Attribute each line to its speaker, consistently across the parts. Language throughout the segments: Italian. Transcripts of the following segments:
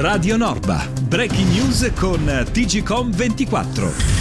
Speaker 1: Radio Norba. Breaking news con TGcom 24.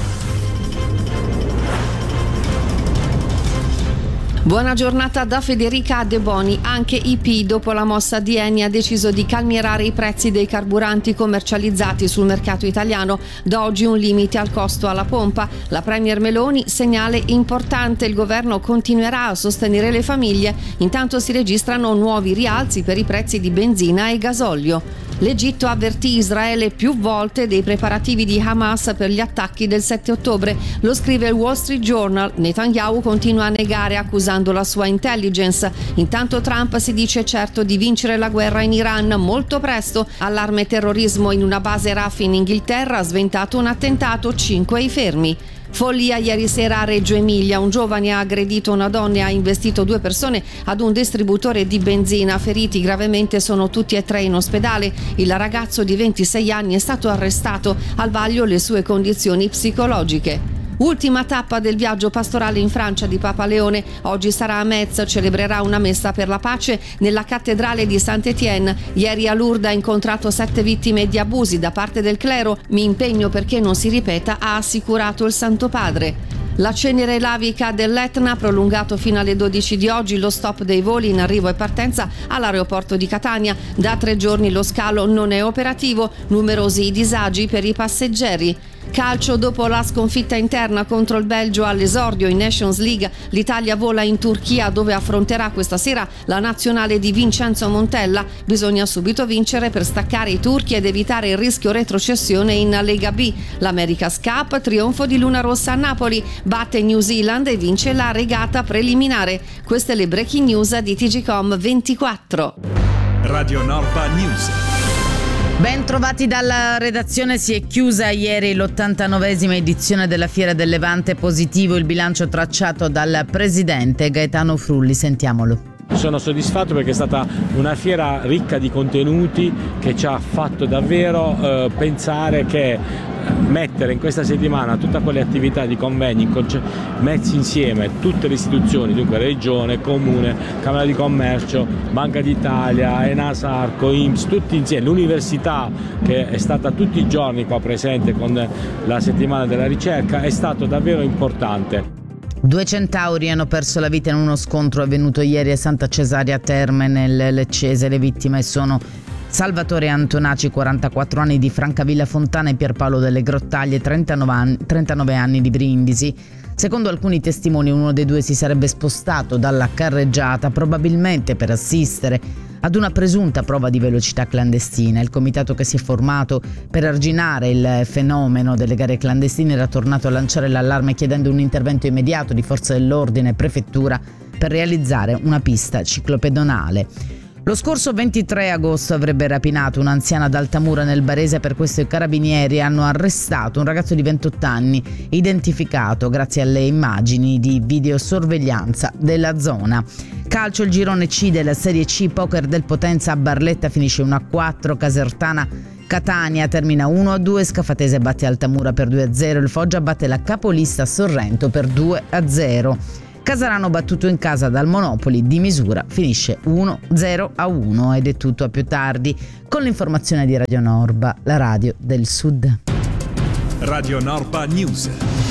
Speaker 2: Buona giornata da Federica De Boni. Anche IP, dopo la mossa di Eni, ha deciso di calmierare i prezzi dei carburanti commercializzati sul mercato italiano. Da oggi un limite al costo alla pompa. La Premier Meloni, segnale importante, il governo continuerà a sostenere le famiglie. Intanto si registrano nuovi rialzi per i prezzi di benzina e gasolio. L'Egitto avvertì Israele più volte dei preparativi di Hamas per gli attacchi del 7 ottobre. Lo scrive il Wall Street Journal. Netanyahu continua a negare, accusando la sua intelligence. Intanto Trump si dice certo di vincere la guerra in Iran molto presto. Allarme terrorismo in una base RAF in Inghilterra, ha sventato un attentato, 5 i fermi. Follia ieri sera a Reggio Emilia, un giovane ha aggredito una donna e ha investito 2 persone ad un distributore di benzina. Feriti gravemente sono tutti e 3 in ospedale. Il ragazzo di 26 anni è stato arrestato, al vaglio le sue condizioni psicologiche. Ultima tappa del viaggio pastorale in Francia di Papa Leone. Oggi sarà a Metz, celebrerà una messa per la pace nella cattedrale di Saint-Étienne. Ieri a Lourdes ha incontrato 7 vittime di abusi da parte del clero. Mi impegno perché non si ripeta, ha assicurato il Santo Padre. La cenere lavica dell'Etna ha prolungato fino alle 12 di oggi lo stop dei voli in arrivo e partenza all'aeroporto di Catania. Da 3 giorni lo scalo non è operativo, numerosi i disagi per i passeggeri. Calcio, dopo la sconfitta interna contro il Belgio all'esordio in Nations League, l'Italia vola in Turchia, dove affronterà questa sera la nazionale di Vincenzo Montella. Bisogna subito vincere per staccare i turchi ed evitare il rischio retrocessione in Lega B. L'America's Cup, trionfo di Luna Rossa a Napoli, batte New Zealand e vince la regata preliminare. Queste le breaking news di TGcom 24.
Speaker 1: Radio Norba News.
Speaker 3: Ben trovati dalla redazione. Si è chiusa ieri l'89esima edizione della Fiera del Levante. Positivo il bilancio tracciato dal presidente Gaetano Frulli. Sentiamolo.
Speaker 4: Sono soddisfatto perché è stata una fiera ricca di contenuti che ci ha fatto davvero pensare che mettere in questa settimana tutte quelle attività di convegni messi insieme tutte le istituzioni, dunque Regione, Comune, Camera di Commercio, Banca d'Italia, Enasarco, INPS, tutti insieme, l'università che è stata tutti i giorni qua presente con la settimana della ricerca, è stato davvero importante.
Speaker 3: 2 centauri hanno perso la vita in uno scontro avvenuto ieri a Santa Cesaria Terme nel Leccese. Le vittime sono Salvatore Antonaci, 44 anni, di Francavilla Fontana, e Pierpaolo delle Grottaglie, 39 anni, di Brindisi. Secondo alcuni testimoni, uno dei 2 si sarebbe spostato dalla carreggiata probabilmente per assistere ad una presunta prova di velocità clandestina. Il comitato che si è formato per arginare il fenomeno delle gare clandestine era tornato a lanciare l'allarme chiedendo un intervento immediato di forze dell'ordine e prefettura per realizzare una pista ciclopedonale. Lo scorso 23 agosto avrebbe rapinato un'anziana ad Altamura nel Barese. Per questo i carabinieri hanno arrestato un ragazzo di 28 anni, identificato grazie alle immagini di videosorveglianza della zona. Calcio, il girone C della Serie C, poker del Potenza a Barletta finisce 1-4, Casertana Catania termina 1-2, Scafatese batte Altamura per 2-0, il Foggia batte la capolista Sorrento per 2-0. Casarano, battuto in casa dal Monopoli di Misura, finisce 1-0-1. Ed è tutto, a più tardi con l'informazione di Radio Norba, la radio del Sud.
Speaker 1: Radio Norba News.